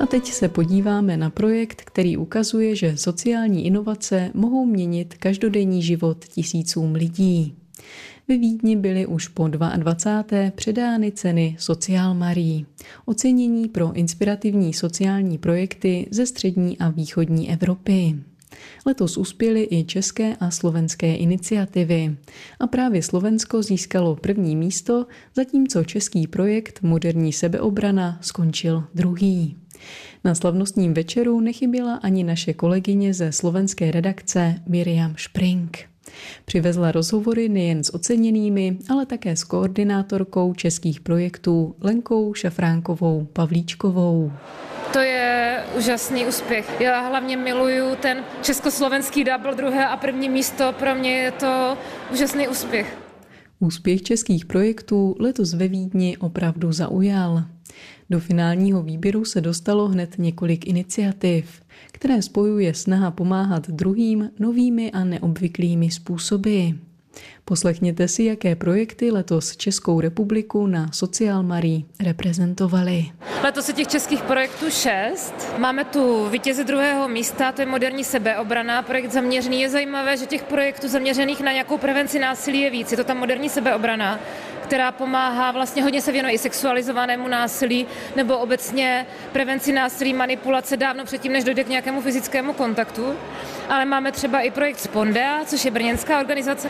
A teď se podíváme na projekt, který ukazuje, že sociální inovace mohou měnit každodenní život tisícům lidí. Ve Vídni byly už po 22. předány ceny Social Marie, ocenění pro inspirativní sociální projekty ze střední a východní Evropy. Letos uspěly i české a slovenské iniciativy. A právě Slovensko získalo první místo, zatímco český projekt Moderní sebeobrana skončil druhý. Na slavnostním večeru nechyběla ani naše kolegyně ze slovenské redakce Miriam Šprink. Přivezla rozhovory nejen s oceněnými, ale také s koordinátorkou českých projektů Lenkou Šafránkovou Pavlíčkovou. To je úžasný úspěch. Já hlavně miluju ten československý double, druhé a první místo. Pro mě je to úžasný úspěch. Úspěch českých projektů letos ve Vídni opravdu zaujal. Do finálního výběru se dostalo hned několik iniciativ, které spojuje snaha pomáhat druhým novými a neobvyklými způsoby. Poslechněte si, jaké projekty letos Českou republiku na Social Marie reprezentovaly. Letos je těch českých projektů 6. Máme tu vítěze druhého místa, to je Moderní sebeobrana, projekt zaměřený. Je zajímavé, že těch projektů zaměřených na nějakou prevenci násilí je víc. Je to ta Moderní sebeobrana, která pomáhá, vlastně hodně se věnuje i sexualizovanému násilí nebo obecně prevenci násilí, manipulace dávno předtím, než dojde k nějakému fyzickému kontaktu. Ale máme třeba i projekt Spondea, což je brněnská organizace,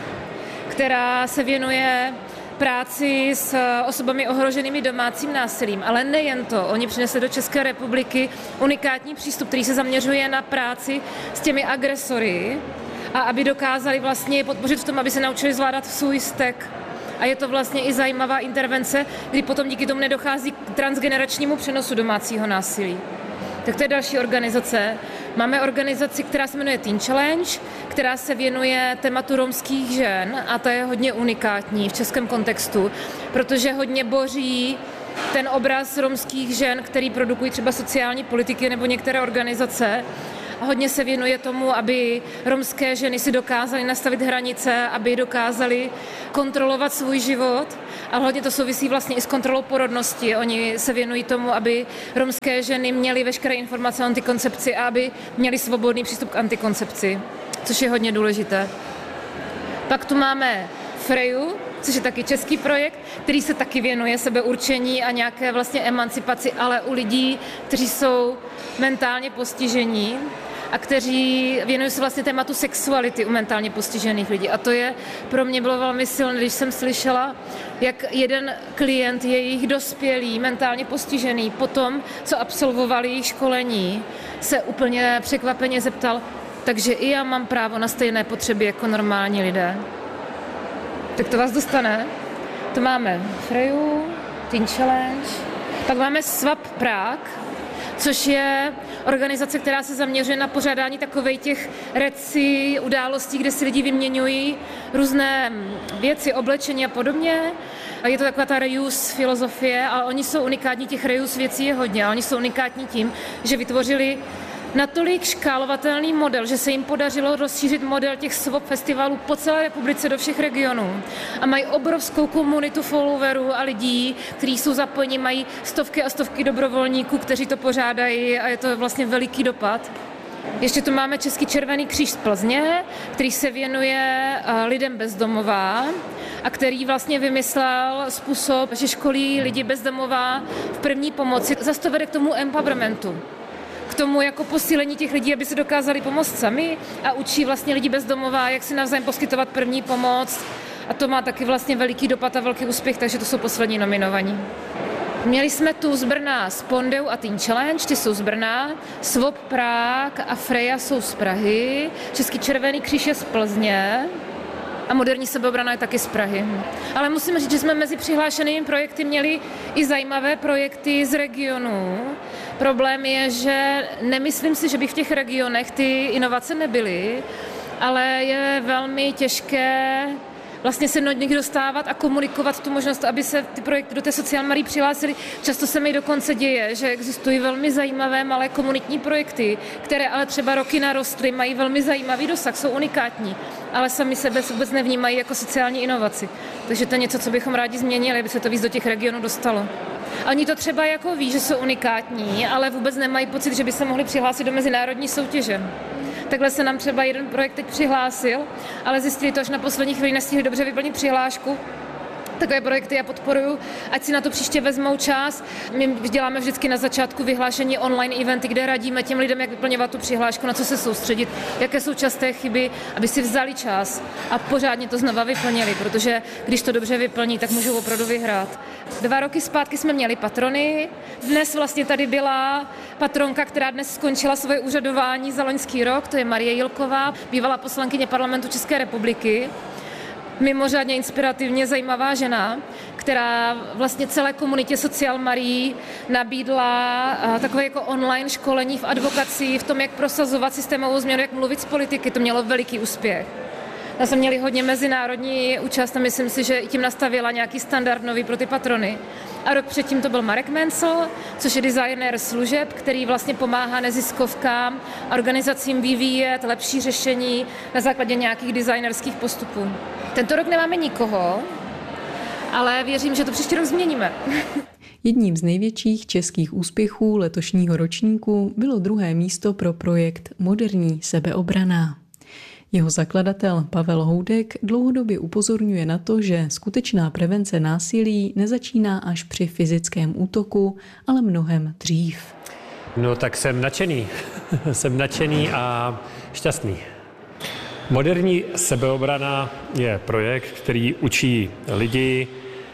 která se věnuje práci s osobami ohroženými domácím násilím. Ale nejen to, oni přinesli do České republiky unikátní přístup, který se zaměřuje na práci s těmi agresory a aby dokázali vlastně podpořit v tom, aby se naučili zvládat svůj vztek. A je to vlastně i zajímavá intervence, kdy potom díky tomu nedochází k transgeneračnímu přenosu domácího násilí. Tak to je další organizace. Máme organizaci, která se jmenuje Teen Challenge, která se věnuje tématu romských žen a ta je hodně unikátní v českém kontextu, protože hodně boří ten obraz romských žen, který produkují třeba sociální politiky nebo některé organizace. A hodně se věnuje tomu, aby romské ženy si dokázaly nastavit hranice, aby dokázaly kontrolovat svůj život. A hodně to souvisí vlastně i s kontrolou porodnosti. Oni se věnují tomu, aby romské ženy měly veškeré informace o antikoncepci a aby měly svobodný přístup k antikoncepci, což je hodně důležité. Pak tu máme Freju, což je taky český projekt, který se taky věnuje sebeurčení a nějaké vlastně emancipaci, ale u lidí, kteří jsou mentálně postižení a kteří věnují se vlastně tématu sexuality u mentálně postižených lidí. A to je pro mě bylo velmi silné, když jsem slyšela, jak jeden klient, jejich dospělý, mentálně postižený, potom, co absolvovali jejich školení, se úplně překvapeně zeptal, takže i já mám právo na stejné potřeby jako normální lidé. Tak to vás dostane. To máme Freju, Teen Challenge, pak máme Swap Prague, což je organizace, která se zaměřuje na pořádání takových těch recí, událostí, kde si lidi vyměňují různé věci, oblečení a podobně. Je to taková ta reuse filozofie, ale oni jsou unikátní, těch reuse věcí je hodně, a oni jsou unikátní tím, že vytvořili natolik škálovatelný model, že se jim podařilo rozšířit model těch swap festivalů po celé republice do všech regionů. A mají obrovskou komunitu followerů a lidí, kteří jsou zapojeni, mají stovky a stovky dobrovolníků, kteří to pořádají a je to vlastně veliký dopad. Ještě tu máme Český červený kříž z Plzně, který se věnuje lidem bez domova a který vlastně vymyslel způsob, že školí lidi bez domova v první pomoci. Zas to vede k tomu empowermentu, k tomu jako posílení těch lidí, aby se dokázali pomoct sami a učí vlastně lidi bez domova, jak si navzájem poskytovat první pomoc. A to má taky vlastně veliký dopad a velký úspěch, takže to jsou poslední nominovaní. Měli jsme tu z Brna Spondeu a Teen Challenge, ty jsou z Brna, Swap Prague a Freja jsou z Prahy, Český červený kříž je z Plzně a Moderní sebeobrana je taky z Prahy. Ale musím říct, že jsme mezi přihlášenými projekty měli i zajímavé projekty z regionů. Problém je, že nemyslím si, že by v těch regionech ty inovace nebyly, ale je velmi těžké vlastně se do nich dostávat a komunikovat tu možnost, aby se ty projekty do té Social Marie přihlásily. Často se mi dokonce děje, že existují velmi zajímavé malé komunitní projekty, které ale třeba roky narostly, mají velmi zajímavý dosah, jsou unikátní, ale sami sebe vůbec nevnímají jako sociální inovaci. Takže to je něco, co bychom rádi změnili, aby se to víc do těch regionů dostalo. Oni to třeba jako ví, že jsou unikátní, ale vůbec nemají pocit, že by se mohli přihlásit do mezinárodní soutěže. Takhle se nám třeba jeden projekt teď přihlásil, ale zjistili to, až na poslední chvíli nestihli dobře vyplnit přihlášku. Takové projekty já podporuju, ať si na to příště vezmou čas. My děláme vždycky na začátku vyhlášení online eventy, kde radíme těm lidem, jak vyplňovat tu přihlášku, na co se soustředit, jaké jsou časté chyby, aby si vzali čas a pořádně to znova vyplnili, protože když to dobře vyplní, tak můžou opravdu vyhrát. 2 roky zpátky jsme měli patrony. Dnes vlastně tady byla patronka, která dnes skončila svoje úřadování za loňský rok, to je Marie Jilková, bývalá poslankyně Parlamentu České republiky. Mimořádně inspirativně zajímavá žena, která vlastně celé komunitě Social Marie nabídla takové jako online školení v advokacii, v tom, jak prosazovat systémovou změnu, jak mluvit z politiky. To mělo veliký úspěch. Tam jsme měli hodně mezinárodní účast a myslím si, že i tím nastavila nějaký standard nový pro ty patrony. A rok předtím to byl Marek Mencel, což je designér služeb, který vlastně pomáhá neziskovkám, organizacím vyvíjet lepší řešení na základě nějakých designerských postupů. Tento rok nemáme nikoho, ale věřím, že to příští rok změníme. Jedním z největších českých úspěchů letošního ročníku bylo 2. místo pro projekt Moderní sebeobrana. Jeho zakladatel Pavel Houdek dlouhodobě upozorňuje na to, že skutečná prevence násilí nezačíná až při fyzickém útoku, ale mnohem dřív. No tak jsem nadšený. Jsem nadšený a šťastný. Moderní sebeobrana je projekt, který učí lidi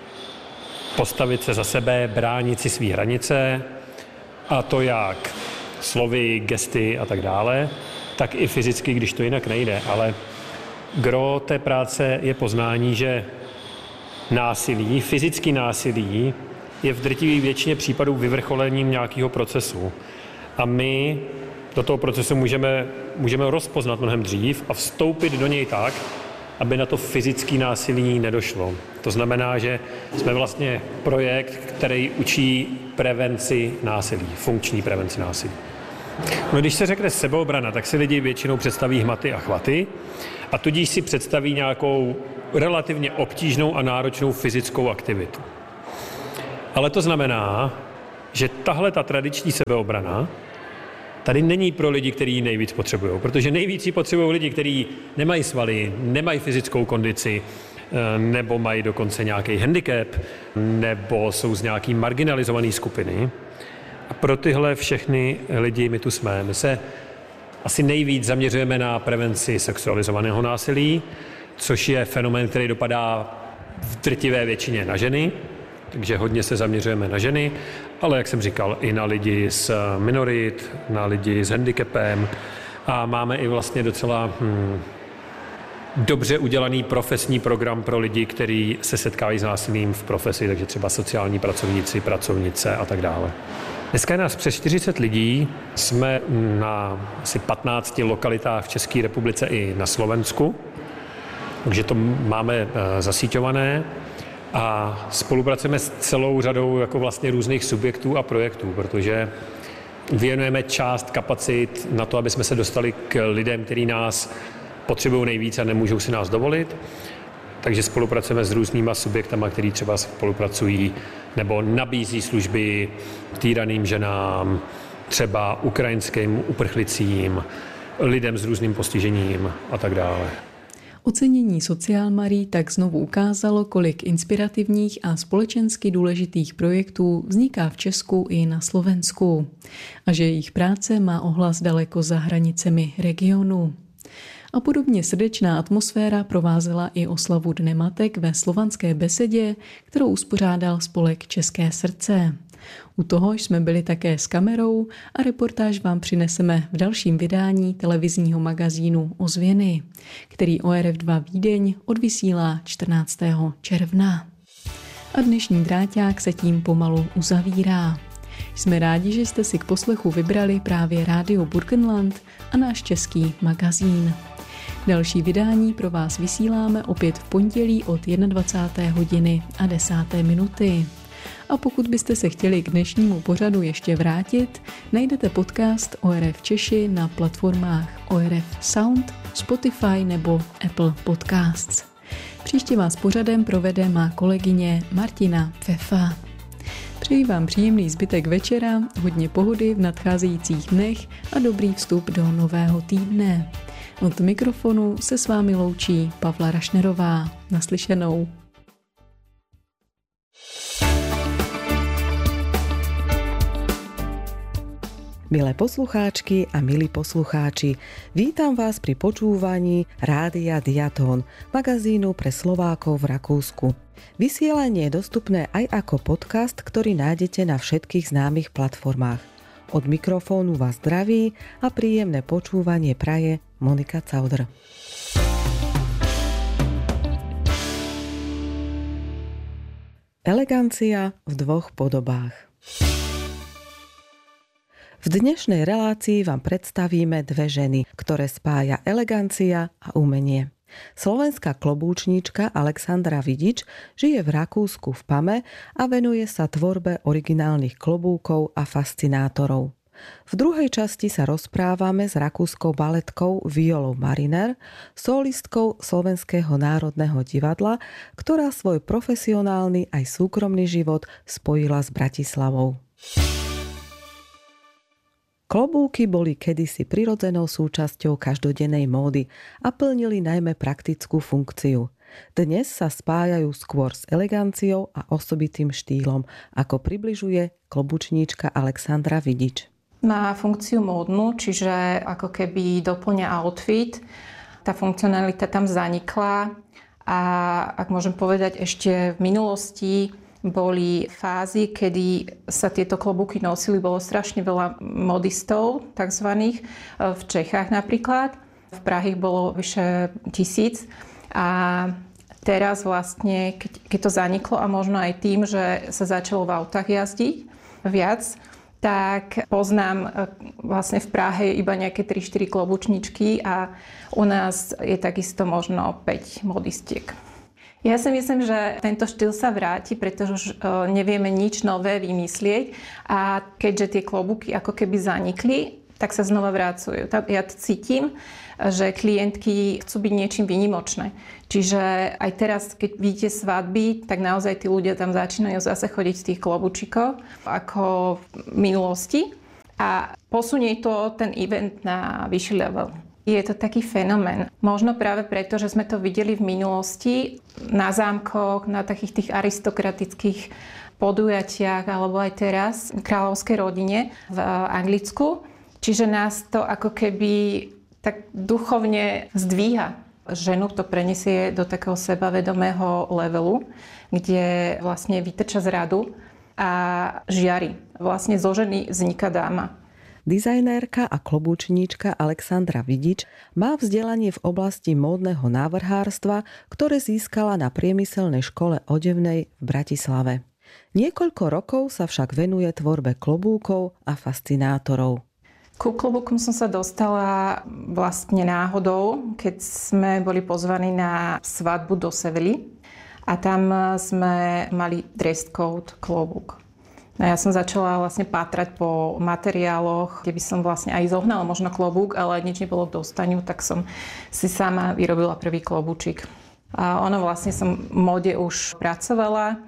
postavit se za sebe, bránit si své hranice, a to jak slovy, gesty a tak dále, tak i fyzicky, když to jinak nejde. Ale gro té práce je poznání, že násilí, fyzický násilí je v drtivé většině případů vyvrcholením nějakého procesu. A my do toho procesu můžeme rozpoznat mnohem dřív a vstoupit do něj tak, aby na to fyzické násilí nedošlo. To znamená, že jsme vlastně projekt, který učí prevenci násilí, funkční prevenci násilí. No, když se řekne sebeobrana, tak si lidi většinou představí hmaty a chvaty a tudíž si představí nějakou relativně obtížnou a náročnou fyzickou aktivitu. Ale to znamená, že tahle ta tradiční sebeobrana tady není pro lidi, kteří ji nejvíc potřebují, protože nejvíc ji potřebují lidi, kteří nemají svaly, nemají fyzickou kondici, nebo mají dokonce nějaký handicap, nebo jsou z nějaký marginalizované skupiny. A pro tyhle všechny lidi my tu jsme. My se asi nejvíc zaměřujeme na prevenci sexualizovaného násilí, což je fenomén, který dopadá v drtivé většině na ženy, takže hodně se zaměřujeme na ženy, ale jak jsem říkal, i na lidi z minorit, na lidi s handicapem a máme i vlastně docela dobře udělaný profesní program pro lidi, kteří se setkávají s násilím v profesi, takže třeba sociální pracovníci, pracovnice a tak dále. Dneska je nás přes 40 lidí, jsme na asi 15 lokalitách v České republice i na Slovensku, takže to máme zasíťované a spolupracujeme s celou řadou jako vlastně různých subjektů a projektů, protože věnujeme část kapacit na to, aby jsme se dostali k lidem, kteří nás potřebují nejvíc a nemůžou si nás dovolit. Takže spolupracujeme s různýma subjektama, který třeba spolupracují nebo nabízí služby týraným ženám, třeba ukrajinským uprchlicím, lidem s různým postižením a tak dále. Ocenění Social Marie tak znovu ukázalo, kolik inspirativních a společensky důležitých projektů vzniká v Česku i na Slovensku a že jejich práce má ohlas daleko za hranicemi regionu. A podobně srdečná atmosféra provázela i oslavu Dne matek ve Slovanské besedě, kterou uspořádal spolek České srdce. U toho jsme byli také s kamerou a reportáž vám přineseme v dalším vydání televizního magazínu Ozvěny, který ORF2 Vídeň odvysílá 14. června. A dnešní Dráťák se tím pomalu uzavírá. Jsme rádi, že jste si k poslechu vybrali právě Rádio Burgenland a náš český magazín. Další vydání pro vás vysíláme opět v pondělí od 21. hodiny a 10. minuty. A pokud byste se chtěli k dnešnímu pořadu ještě vrátit, najdete podcast ORF Češi na platformách ORF Sound, Spotify nebo Apple Podcasts. Příště vás pořadem provede má kolegyně Martina Pfeffa. Přeji vám příjemný zbytek večera, hodně pohody v nadcházejících dnech a dobrý vstup do nového týdne. Od mikrofonu se s vámi loučí Pavla Rašnerová. Naslyšenou. Milé poslucháčky a milí poslucháči, vítam vás pri počúvaní Rádia Diatón, magazínu pre Slovákov v Rakúsku. Vysielanie je dostupné aj ako podcast, ktorý nájdete na všetkých známych platformách. Od mikrofónu vás zdraví a príjemné počúvanie praje Monika Caudr. Elegancia v dvoch podobách. V dnešnej relácii vám predstavíme dve ženy, ktoré spája elegancia a umenie. Slovenská klobúčnička Alexandra Vidič žije v Rakúsku v Pame a venuje sa tvorbe originálnych klobúkov a fascinátorov. V druhej časti sa rozprávame s rakúskou baletkou Violou Mariner, solistkou Slovenského národného divadla, ktorá svoj profesionálny aj súkromný život spojila s Bratislavou. Klobúky boli kedysi prirodzenou súčasťou každodennej módy a plnili najmä praktickú funkciu. Dnes sa spájajú skôr s eleganciou a osobitým štýlom, ako približuje klobúčníčka Alexandra Vidič. Má funkciu módnu, čiže ako keby doplňa outfit. Tá funkcionalita tam zanikla a ak môžem povedať, ešte v minulosti boli fázy, kedy sa tieto klobúky nosili, bolo strašne veľa modistov, takzvaných, v Čechách napríklad. V Prahe bolo vyše 1000 a teraz vlastne, keď to zaniklo a možno aj tým, že sa začalo v autách jazdiť viac, tak poznám vlastne v Prahe iba nejaké 3-4 klobúčničky a u nás je takisto možno 5 modistiek. Ja si myslím, že tento štýl sa vráti, pretože nevieme nič nové vymyslieť a keďže tie klobúky ako keby zanikli, tak sa znova vracujú. Ja to cítim, že klientky chcú byť niečím výnimočné. Čiže aj teraz, keď vidíte svadby, tak naozaj tí ľudia tam začínajú zase chodiť z tých klobúčikov ako v minulosti a posunie to ten event na vyšší level. Je to taký fenomén. Možno práve preto, že sme to videli v minulosti na zámkoch, na takých tých aristokratických podujatiach alebo aj teraz v kráľovskej rodine v Anglicku. Čiže nás to ako keby tak duchovne zdvíha. Ženu to prenesie do takého sebavedomého levelu, kde vlastne vytrča z radu a žiari. Vlastne zo ženy vzniká dáma. Dizajnérka a klobúčníčka Alexandra Vidič má vzdelanie v oblasti módneho návrhárstva, ktoré získala na priemyselnej škole odevnej v Bratislave. Niekoľko rokov sa však venuje tvorbe klobúkov a fascinátorov. Ku klobúkom som sa dostala vlastne náhodou, keď sme boli pozvaní na svadbu do Sevily a tam sme mali dress code klobúk. No ja som začala vlastne pátrať po materiáloch, kde by som vlastne aj zohnala možno klobúk, ale nič nebolo k dostaniu, tak som si sama vyrobila prvý klobúčik. A ono vlastne som v móde už pracovala,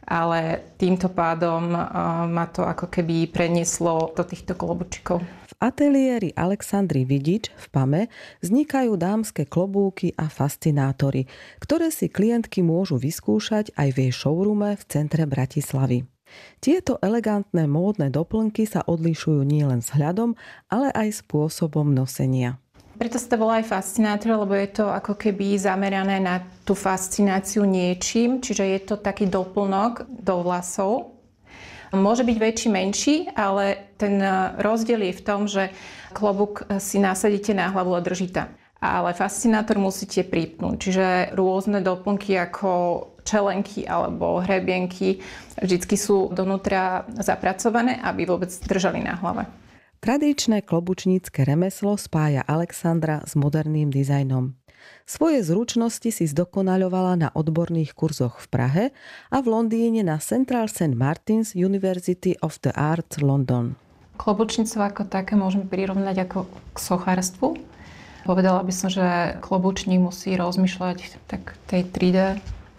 ale týmto pádom ma to ako keby prenieslo do týchto klobúčikov. V ateliéri Alexandry Vidič v Pame vznikajú dámske klobúky a fascinátory, ktoré si klientky môžu vyskúšať aj v jej showroome v centre Bratislavy. Tieto elegantné módne doplnky sa odlišujú nielen vzhľadom, ale aj spôsobom nosenia. Preto sa to volá aj fascinátor, lebo je to ako keby zamerané na tú fascináciu niečím, čiže je to taký doplnok do vlasov. Môže byť väčší, menší, ale ten rozdiel je v tom, že klobúk si nasadíte na hlavu a držíte. Ale fascinátor musíte pripnúť, čiže rôzne doplnky ako čelenky alebo hrebienky vždycky sú donútra zapracované, aby vôbec držali na hlave. Tradičné klobučnícke remeslo spája Alexandra s moderným dizajnom. Svoje zručnosti si zdokonaľovala na odborných kurzoch v Prahe a v Londýne na Central St. Martin's University of the Arts London. Klobučnicu ako také môžeme prirovnať ako k sochárstvu. Povedala by som, že klobúčnik musí rozmýšľať tak tej 3D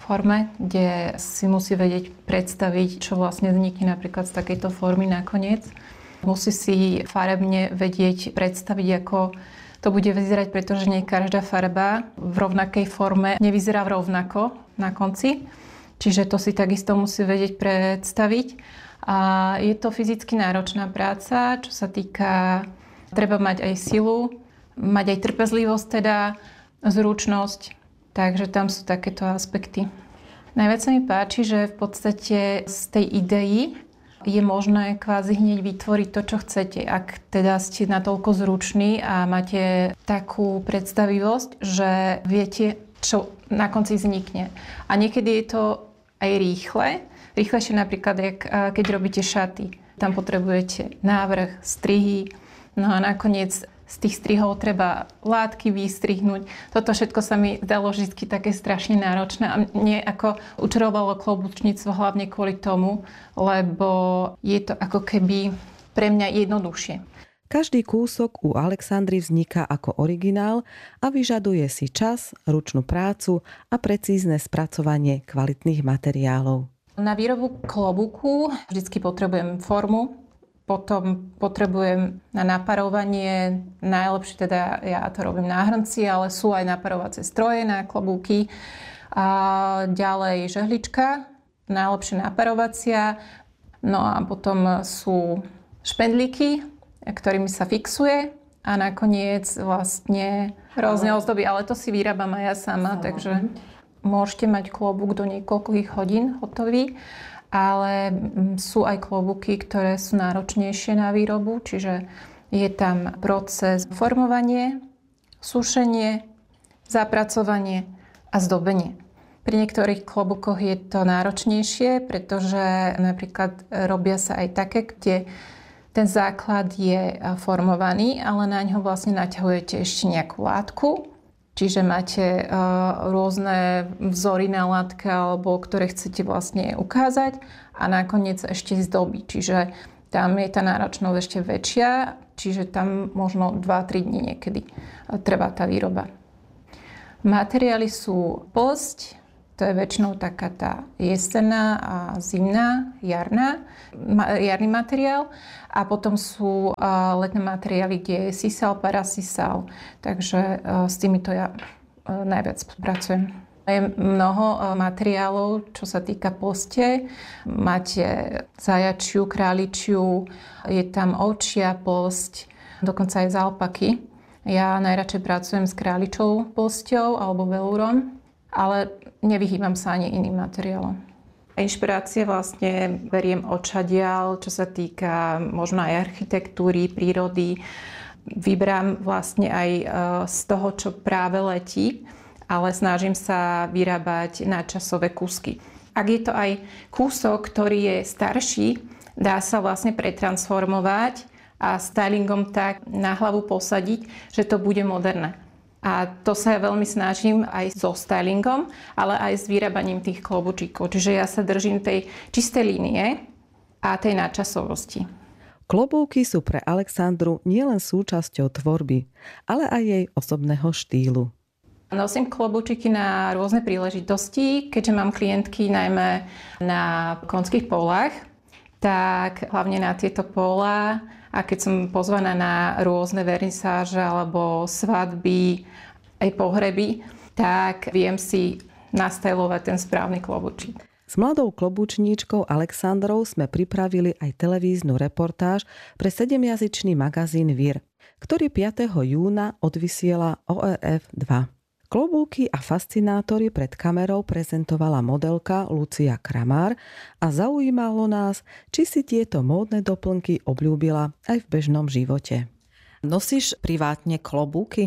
forme, kde si musí vedieť predstaviť, čo vlastne vznikne napríklad z takejto formy nakoniec. Musí si farebne vedieť predstaviť, ako to bude vyzerať, pretože nie každá farba v rovnakej forme nevyzerá rovnako na konci. Čiže to si takisto musí vedieť predstaviť. A je to fyzicky náročná práca, čo sa týka, treba mať aj silu, mať aj trpezlivosť teda, zručnosť. Takže tam sú takéto aspekty. Najviac sa mi páči, že v podstate z tej idei je možné kvázi hneď vytvoriť to, čo chcete. Ak teda ste natoľko zruční a máte takú predstavivosť, že viete, čo na konci vznikne. A niekedy je to aj rýchle. Rýchlejšie napríklad, keď robíte šaty. Tam potrebujete návrh, strihy. No a nakoniec z tých strihov treba látky vystrihnúť. Toto všetko sa mi zdalo vždy také strašne náročné a mne ako učarovalo klobúčnictvo hlavne kvôli tomu, lebo je to ako keby pre mňa jednoduchšie. Každý kúsok u Alexandry vzniká ako originál a vyžaduje si čas, ručnú prácu a precízne spracovanie kvalitných materiálov. Na výrobu klobúku vždy potrebujem formu, potom potrebujem na naparovanie, najlepšie teda ja to robím na hrnci, ale sú aj naparovacie stroje na klobúky. A ďalej žehlička, najlepšie naparovacia. No a potom sú špendlíky, ktorými sa fixuje a nakoniec vlastne rôzne ozdoby. Ale to si vyrábam aj ja sama, takže môžete mať klobúk do niekoľkých hodín hotový. Ale sú aj klobúky, ktoré sú náročnejšie na výrobu, čiže je tam proces formovanie, sušenie, zapracovanie a zdobenie. Pri niektorých klobúkoch je to náročnejšie, pretože napríklad robia sa aj také, kde ten základ je formovaný, ale na ňo vlastne naťahujete ešte nejakú látku. Čiže máte rôzne vzory na látke, alebo ktoré chcete vlastne ukázať a nakoniec ešte zdobiť. Čiže tam je tá náročnosť ešte väčšia, čiže tam možno 2-3 dní niekedy trvá tá výroba. Materiály sú plsť, to je väčšinou taká tá jesenná a zimná, jarný materiál. A potom sú letné materiály, kde je sisal, parasisal. Takže s týmito ja najviac pracujem. Je mnoho materiálov, čo sa týka plste. Máte zajačiu, králičiu, je tam ovčia plsť, dokonca aj z alpaky. Ja najradšej pracujem s králičou plsťou alebo velúrom, ale nevyhýbam sa ani iným materiálom. Inšpirácie vlastne beriem odšadiaľ, čo sa týka možno aj architektúry, prírody. Vyberám vlastne aj z toho, čo práve letí, ale snažím sa vyrábať nadčasové kúsky. Ak je to aj kúsok, ktorý je starší, dá sa vlastne pretransformovať a stylingom tak na hlavu posadiť, že to bude moderné. A to sa ja veľmi snažím aj so stylingom, ale aj s vyrábaním tých klobučíkov. Čiže ja sa držím tej čistej línie a tej nadčasovosti. Klobúky sú pre Alexandru nielen súčasťou tvorby, ale aj jej osobného štýlu. Nosím klobúčiky na rôzne príležitosti, keďže mám klientky najmä na konských polách, tak hlavne na tieto pola. A keď som pozvaná na rôzne vernisáže alebo svadby, aj pohreby, tak viem si nastajlovať ten správny klobúčik. S mladou klobúčníčkou Alexandrou sme pripravili aj televíznu reportáž pre 7-jazyčný magazín Vir, ktorý 5. júna odvysiela ORF 2. Klobúky a fascinátory pred kamerou prezentovala modelka Lucia Kramár a zaujímalo nás, či si tieto módne doplnky obľúbila aj v bežnom živote. Nosíš privátne klobúky?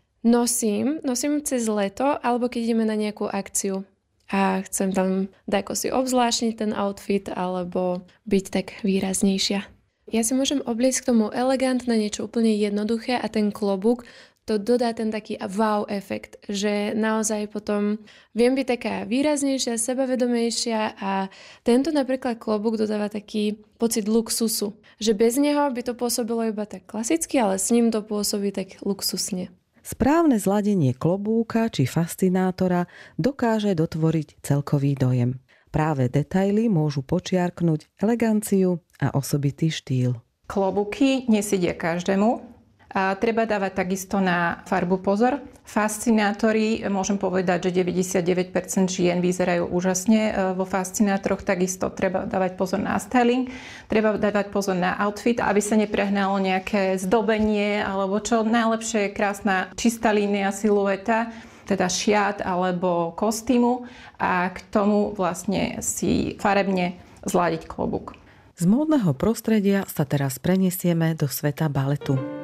Nosím cez leto alebo keď ideme na nejakú akciu a chcem tam dajko si obzvláštniť ten outfit alebo byť tak výraznejšia. Ja si môžem obliecť k tomu elegantné, niečo úplne jednoduché a ten klobúk to dodá ten taký wow efekt, že naozaj potom viem byť taká výraznejšia, sebavedomejšia a tento napríklad klobúk dodáva taký pocit luxusu, že bez neho by to pôsobilo iba tak klasicky, ale s ním to pôsobí tak luxusne. Správne zladenie klobúka či fascinátora dokáže dotvoriť celkový dojem. Práve detaily môžu počiarknúť eleganciu a osobitý štýl. Klobúky nesedia každému. A treba dávať takisto na farbu pozor. Fascinátory, môžem povedať, že 99% žien vyzerajú úžasne vo fascinátoroch. Takisto treba dávať pozor na styling, treba dávať pozor na outfit, aby sa neprehnalo nejaké zdobenie, alebo čo najlepšie je krásna čistá línia, silueta, teda šiat alebo kostýmu a k tomu vlastne si farebne zladiť klobúk. Z módneho prostredia sa teraz preniesieme do sveta baletu.